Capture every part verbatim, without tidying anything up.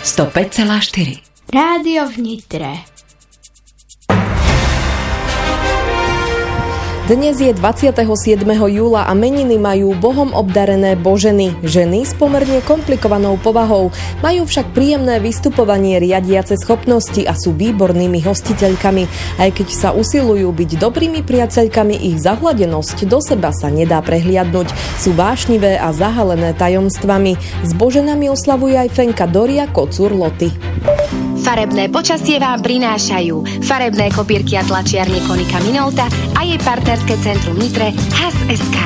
sto päť celá štyri. Rádio v Nitre. Dnes je dvadsiateho siedmeho júla a meniny majú Bohom obdarené Boženy, ženy s pomerne komplikovanou povahou. Majú však príjemné vystupovanie, riadiace schopnosti a sú výbornými hostiteľkami. Aj keď sa usilujú byť dobrými priateľkami, ich zahladenosť do seba sa nedá prehliadnuť. Sú vášnivé a zahalené tajomstvami. S Boženami oslavuje aj Fenka Doria Kocúr Loty. Farebné počasie vám prinášajú farebné kopírky a tlačiarne Konika Minolta a jej partnerské centrum Nitre há es es ká.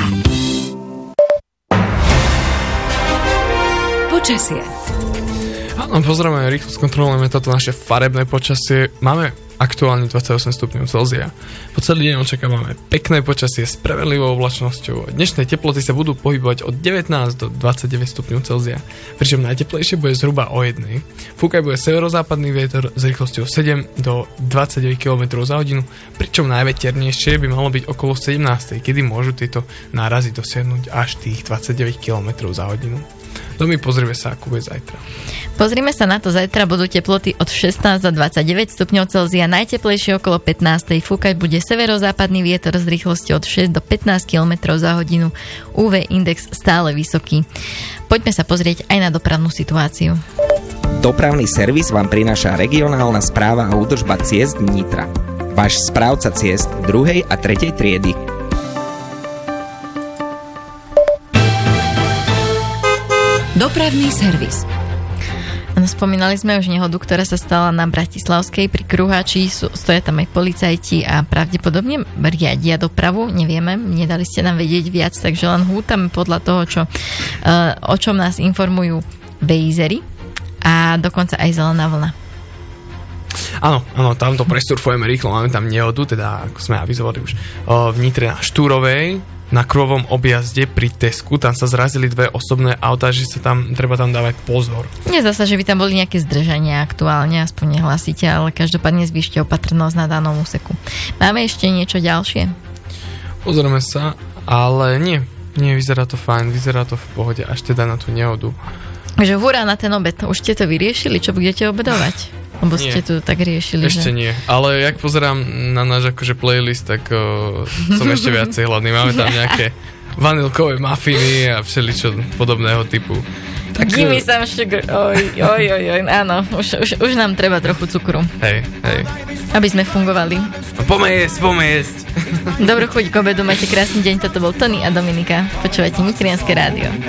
Počasie. Áno, pozrieme, rýchlo skontrolujeme toto naše farebné počasie. Máme aktuálne dvadsaťosem stupňov Celzia. Po celý deň očakávame pekné počasie s prevedlivou oblačnosťou. Dnešné teploty sa budú pohybovať od devätnásť do dvadsaťdeväť stupňov Celzia, pričom najteplejšie bude zhruba o jednej. Fúkať bude severozápadný vietor s rýchlosťou sedem do dvadsaťdeväť kilometrov za hodinu, pričom najveternejšie by malo byť okolo sedemnásť, kedy môžu tieto nárazy dosiahnuť až tých dvadsaťdeväť kilometrov za hodinu. Domy, pozrieme sa, ako bude zajtra. Pozrime sa na to, zajtra budú teploty od šestnásť do dvadsaťdeväť stupňov Celzia, najteplejšie okolo pätnásť. Fúkať bude severozápadný vietor s rýchlosťou od šesť do pätnásť kilometrov za hodinu. ú vé index stále vysoký. Poďme sa pozrieť aj na dopravnú situáciu. Dopravný servis vám prináša regionálna správa a údržba ciest Nitra. Váš správca ciest druhej a tretej triedy. Dopravný servis. Spomínali sme už nehodu, ktorá sa stala na Bratislavskej pri Kruháči. Stoja tam aj policajti a pravdepodobne riadia dopravu. Nevieme, nedali ste nám vedieť viac, takže len hútame podľa toho, čo, o čom nás informujú vejzery a dokonca aj zelená vlna. Áno, áno, tamto presurfujeme rýchlo, máme tam nehodu, teda ako sme avizovali už v Nitre na Štúrovej, na kruhovom objazde pri Tesku, tam sa zrazili dve osobné autá, že sa tam, treba tam dávať pozor. Nezdá sa, že by tam boli nejaké zdržania aktuálne, aspoň nehlasíte, ale každopádne zvýšte opatrnosť na danom úseku. Máme ešte niečo ďalšie? Pozrieme sa, ale nie, nie, vyzerá to fajn, vyzerá to v pohode, až teda na tú nehodu. Takže hurá na ten obed, už ste to vyriešili, čo budete obedovať? Lebo ste tu tak riešili, ešte že... nie, ale jak pozerám na náš akože playlist, tak uh, som ešte viacej hladný. Máme tam nejaké vanilkové mafiny a všeličo podobného typu. Tak... Give me some sugar. Oj, oj, oj, oj, áno, už, už, už nám treba trochu cukru. Hej, hej. Aby sme fungovali. Poďme jesť, poďme jesť. Dobrú chuť k obedu, majte krásny deň, toto bol Tony a Dominika. Počúvajte Nitrianske rádio.